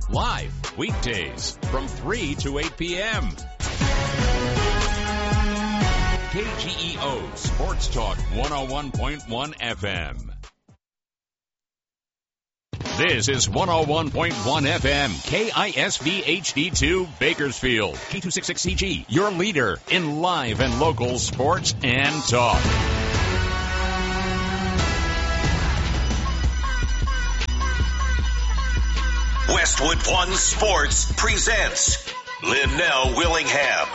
Live weekdays from 3 to 8 p.m. KGEO Sports Talk 101.1 FM. This is 101.1 FM, KISV HD2 Bakersfield, K266CG, your leader in live and local sports and talk. Westwood One Sports presents Linnell Willingham.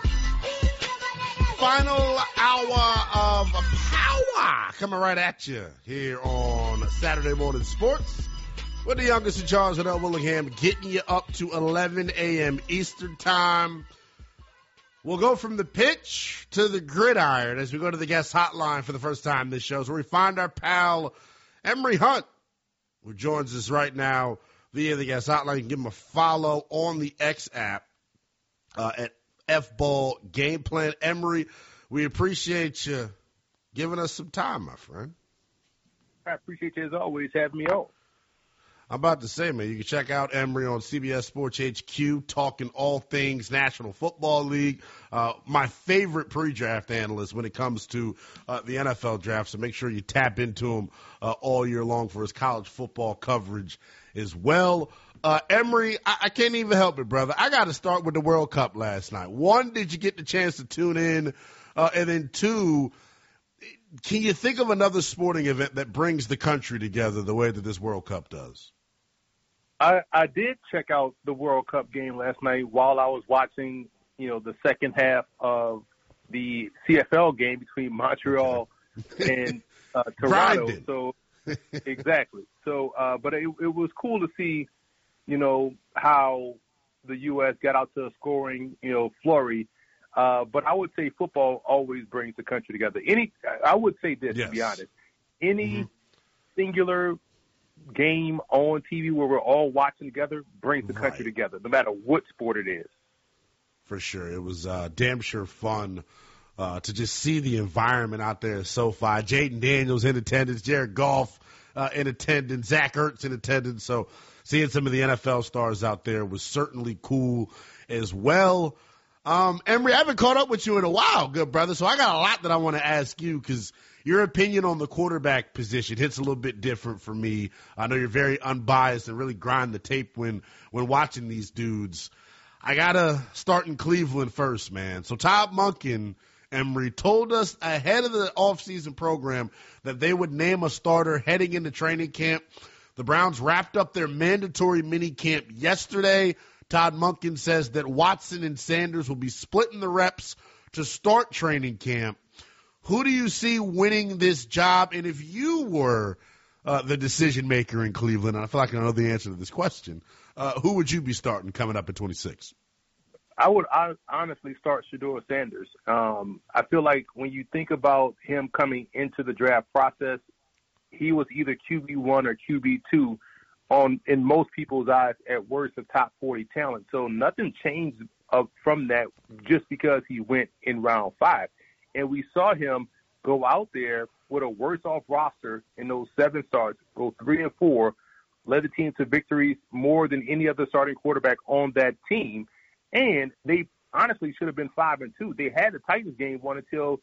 Final hour of power coming right at you here on Saturday Morning Sports. With the youngest in charge, Linnell Willingham, getting you up to 11 a.m. Eastern Time. We'll go from the pitch to the gridiron as we go to the guest hotline for the first time this show, where we find our pal Emory Hunt, who joins us right now via the guest hotline. You can give him a follow on the X app at F-Ball Game Plan. Emory, we appreciate you giving us some time, my friend. I appreciate you, as always, having me on. I'm about to say, man, you can check out Emory on CBS Sports HQ, talking all things National Football League. My favorite pre-draft analyst when it comes to the NFL draft, so make sure you tap into him all year long for his college football coverage as well. Emory, I can't even help it, brother. I got to start with the World Cup last night. One, did you get the chance to tune in? And then two, can you think of another sporting event that brings the country together the way that this World Cup does? I did check out the World Cup game last night while I was watching, the second half of the CFL game between Montreal and Toronto. Grinding. So exactly. So, but it was cool to see, how the U.S. got out to a scoring, flurry. But I would say football always brings the country together. I would say this, yes, to be honest. Any singular game on TV where we're all watching together brings the country together, no matter what sport it is. For sure. It was damn sure fun to just see the environment out there at SoFi. Jaden Daniels in attendance, Jared Goff in attendance, Zach Ertz in attendance. So seeing some of the NFL stars out there was certainly cool as well. Emory, I haven't caught up with you in a while, good brother, so I got a lot that I want to ask you because your opinion on the quarterback position hits a little bit different for me. I know you're very unbiased and really grind the tape when watching these dudes. I got to start in Cleveland first, man. So Todd Monken, Emory, told us ahead of the offseason program that they would name a starter heading into training camp. The Browns wrapped up their mandatory mini camp yesterday. Todd Monken says that Watson and Sanders will be splitting the reps to start training camp. Who do you see winning this job? And if you were the decision maker in Cleveland, and I feel like I know the answer to this question, who would you be starting coming up at 26? I would honestly start Shedeur Sanders. I feel like when you think about him coming into the draft process, he was either QB1 or QB2 in most people's eyes at worst of top 40 talent. So nothing changed from that just because he went in round 5. And we saw him go out there with a worse-off roster in those 7 starts, go 3-4, led the team to victories more than any other starting quarterback on that team. And they honestly should have been 5-2. They had the Titans game won until,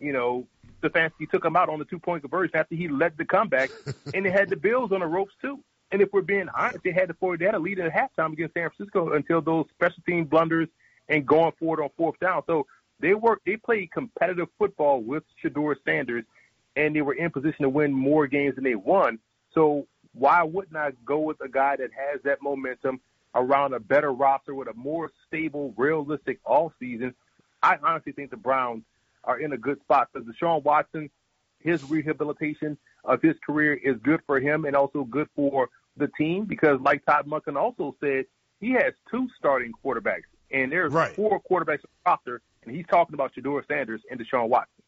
Stefanski took him out on the 2-point conversion after he led the comeback, and they had the Bills on the ropes too. And if we're being honest, they had a lead at halftime against San Francisco until those special team blunders and going forward on 4th down. So they played competitive football with Shedeur Sanders, and they were in position to win more games than they won. So why wouldn't I go with a guy that has that momentum around a better roster with a more stable, realistic offseason? I honestly think the Browns are in a good spot because Deshaun Watson, his rehabilitation of his career is good for him and also good for the team because, like Todd Monken also said, he has 2 starting quarterbacks, and there's 4 quarterbacks on the roster, and he's talking about Shedeur Sanders and Deshaun Watson.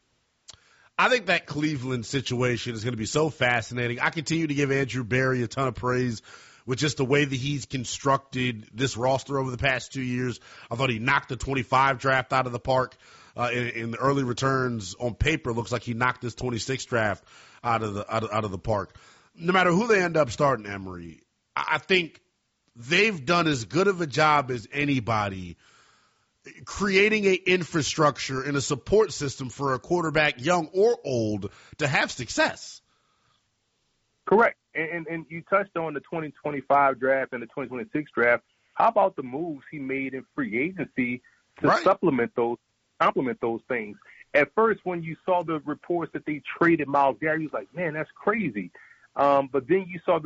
I think that Cleveland situation is going to be so fascinating. I continue to give Andrew Berry a ton of praise with just the way that he's constructed this roster over the past 2 years. I thought he knocked the 25 draft out of the park. In the early returns on paper, looks like he knocked this 26 draft out of the park. No matter who they end up starting, Emory, I think they've done as good of a job as anybody creating an infrastructure and a support system for a quarterback, young or old, to have success. Correct. And you touched on the 2025 draft and the 2026 draft. How about the moves he made in free agency to complement those things? At first, when you saw the reports that they traded Myles Garrett, you was like, man, that's crazy. But then you saw